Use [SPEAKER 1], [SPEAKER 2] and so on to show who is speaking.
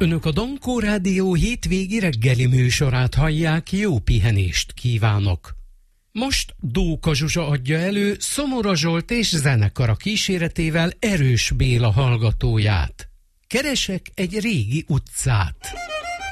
[SPEAKER 1] Önök a Dankó Rádió hétvégi reggeli műsorát hallják, jó pihenést kívánok! Most Dóka Zsuzsa adja elő Szomora Zsolt és zenekara kíséretével Erős Béla hallgatóját. Keresek egy régi utcát.